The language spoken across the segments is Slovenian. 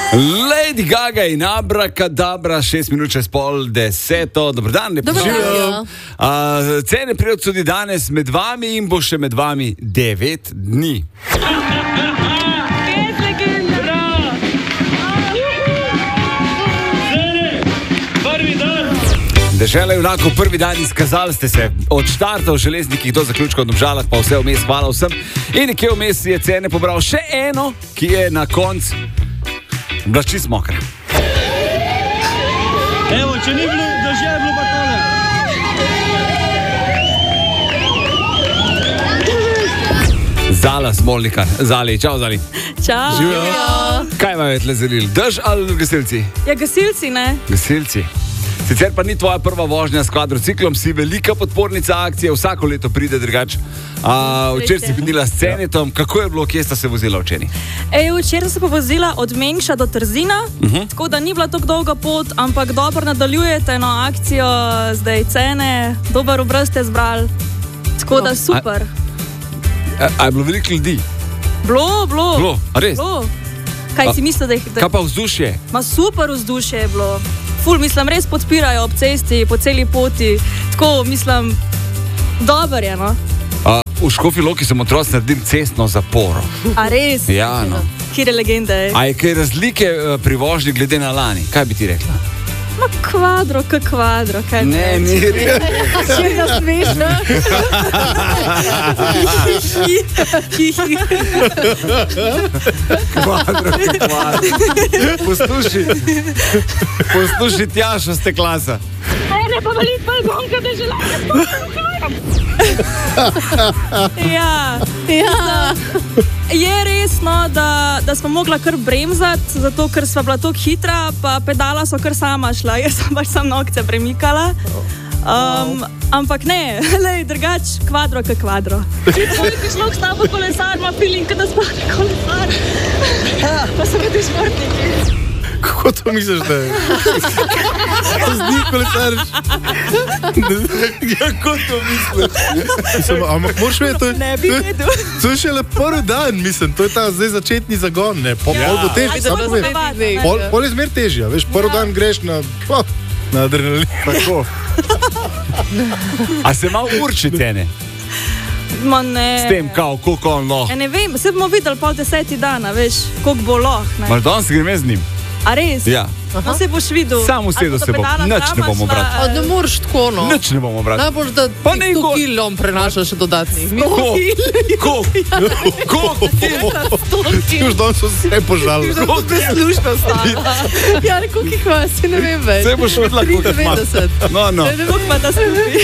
Lady Gaga in Abracadabra, 6 minut čez pol 10. Dobar dan, lepo živijo. Cene prijod tudi danes med vami in bo še med vami 9 dni. Dežela je enako prvi dan, izkazali ste se od štarta v Železnikih do zaključka v Domžalah, pa vse vmes, hvala vsem. In nekje vmes je cene pobral še eno, ki je na koncu bila čisto mokra. Evo, če ni bilo, dežja je bilo pa tole. Zala Smolnikar. Zali, čau Zali. Čau. Živijo. Kaj vam je tle zalili? Dež ali gasilci? Ja, gasilci, ne? Gasilci. Sicer pa ni tvoja prva vožnja s kvadrociklom, si velika podpornica akcije, vsako leto pride drugače. Včeraj si videla s Cenetom, kako je bilo, kje sta se vozila včeraj? Včeraj sem se pa vozila od Mengša do Trzina, tako da ni bila tako dolga pot, ampak dobro nadaljujete eno akcijo, zdaj Cene, dober obraz ste zbrali, tako da super. A je bilo veliko ljudi? Bilo, a res? Bilo. Kaj si mislil, da je... Kaj pa vzdušje? Ma super vzdušje je bilo. Ful, mislim, res podpirajo ob cesti, po celi poti. Tako, mislim, dober je, no. V Škofji Loki sem otroci naredil cestno zaporo. A res? Ja, no. Kjer je legende, ej? A je kaj razlike pri vožnji glede na lani? Kaj bi ti rekla? Ma kvadro, kaj ne, ni res. Še ga smešno. Kvadro. Posluši Tjašo ste klasa. Ne pa valit balkonka, da želim. Ja. Je resno, da smo mogla kar bremzati, zato ker sva bila tako hitra, pa pedala so kar sama šla, jaz sem pač sam nokce premikala. Ampak ne, drugač, kvadro. Ti šlo k tabo kolesar, ima feeling, da spane kolesar. Pa so ga ti športniki. Kako to misliš, da je? Z njih kolesariš? Kako to misliš? Ampak moraš vedeti, Ne bi vedel. to je šele prvi dan, mislim, to je ta zdaj začetni zagon, ne? Pol bo težje, samo povem. Pol je zmer težje, veš, prvi dan greš na adrenalin. Tako. A se malo urči Cene? Ma ne. S tem, koliko on lahko? Ne vem, se bomo videli pol 10 dana, veš, koliko bo lahko, ne. Mar danes grem jaz z njim? A res? Ja. No se boš videl. Sam usedel se bom, nič ne bomo brati. Ne moreš tako, no. Nič ne bomo brati. Najbolj, da Pa ne 100 kilom prenašaš dodatnih. Koliko? Ti už danes so vse požalili. Slušno stala. Ja, koliko jih ima, si ne vem več. Saj boš videla, koliko jih ima. 93. No. Koliko ima da skupi?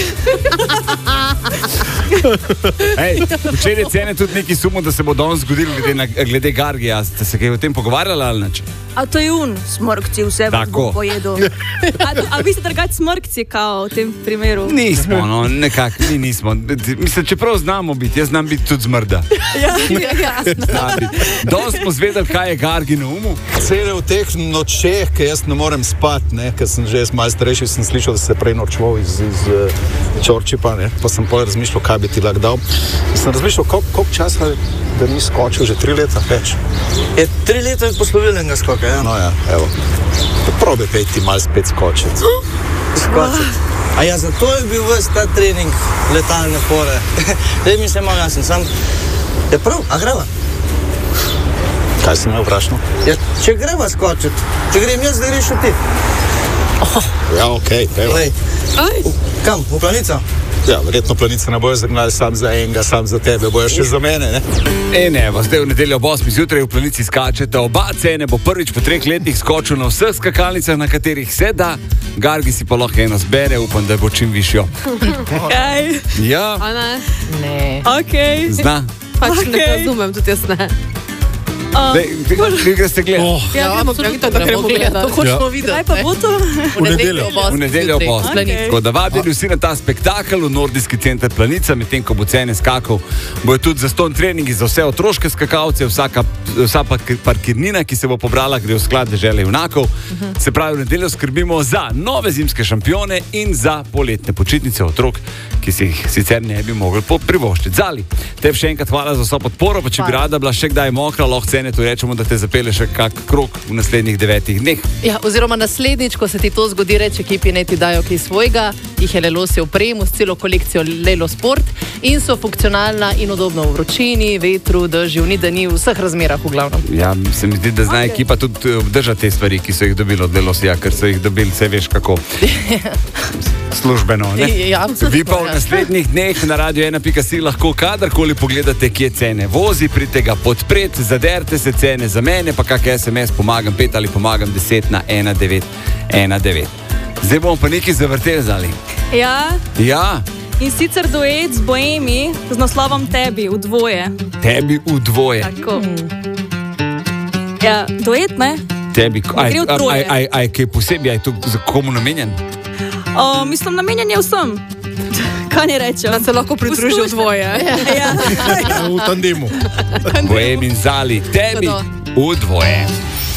Včeraj je Cene tudi neki sumo, da se bo danes zgodil glede Gargija. Ste se kaj o tem pogovarjali ali nič? A to je smrkci, vse bo pojedel. A vi ste drugač smrkci, kao v tem primeru? Nismo, no, nekako, nismo. Mislim, čeprav znamo biti, jaz znam biti tudi zmrda. Ja, jasno. Danes smo zvedeli, kaj je Gargi na umu. Cele v teh nočeh, ker jaz ne morem spati, ker sem že malo starejši, sem slišal, da se prej norčval iz Čorčipa, pa sem potem razmišljal, kaj bi ti lahko dal. Sem razmišljal, koliko časa da ni skočil, že 3 leta več. 3 leta je poslovilnega skoka, ja. No ja, evo. Probi kaj ti malo spet skočiti. A ja, zato je bil ves ta trening letalne fore. Daj mi se malo jasen, sam... Je prav, a greva? Kaj si me vprašal? Ja, če greva skočiti, če grem jaz, da greš ti. Ja, okej, evo. Kam, v Planico? Ja, verjetno Planice ne bojo zagnali sam za enega, sam za tebe, bojo še za mene, ne? Evo, zdaj v nedeljo ob 8 zjutraj v Planici skačete. Oba Cene bo prvič po 3 letih skočil na vseh skakalnicah, na katerih se da. Gargi si pa lahko eno zbere, upam, da bo čim višjo. Kaj? Ja. A ne? Ne. Okej. Zna. Pač ne razumem, tudi jaz ne. Vi greste gledati. Ja, ampak to gremo gledati. To hočemo videti. Kaj pa bo to? V nedeljo ob 8. Tako da vabili vsi na ta spektakel v Nordijski center Planica, medtem ko bo Cene skakal, bojo tudi zastonj treningi za vse otroške skakalce, vsa parkirnina, ki se bo pobrala, gre v sklad Dežele junakov. Se pravi, v nedeljo skrbimo za nove zimske šampione in za poletne počitnice otrok, ki si jih sicer ne bi mogli privoščiti. Zali, tebi še enkrat hvala za vso podporo, pa če bi rada bila še kdaj mokra, lahko Cene Janetu rečemo, da te zapelje še kak krog v naslednjih 9 dneh. Ja, oziroma naslednjič, ko se ti to zgodi, reče ekipi, ne ti dajo kaj svojega, jih je Lelosi opremo s celo kolekcijo Lelo Sport in so funkcionalna in udobna v vročini, vetru, dežju, ni da ni v vseh razmerah v glavnem. Ja, se mi zdi, da zna ekipa tudi obdržati te stvari, ki so jih dobili od Lelosija, ker so jih dobili, se veš kako. Službeno, ne? Ja, Vi pa v naslednjih dneh na Radio 1.si lahko kadarkoli pogledate, kje cene vozi, pridite ga podpreti, zaderte se cene za mene, pa kak SMS pomagam 5 ali pomagam 10 na 1919. Zdaj bomo pa nekaj zavrteli, Zali. Ja. Ja. In sicer duet z Boemi z naslovom Tebi v dvoje. Tebi v dvoje. Tako. Ja, duet, ne? Tebi, Gre v troje. aj kaj posebej, aj to za komu namenjen? Mislim, namenjen je vsem. Kaj ne rečem? Da se lahko pridružijo dvoje. Ja. V tandemu. Boemi in Zali, tebi v dvoje.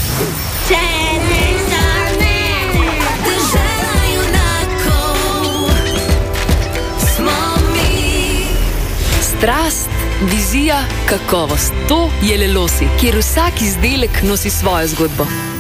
Strast, vizija, kakovost. To je Lelosi, kjer vsak izdelek nosi svojo zgodbo.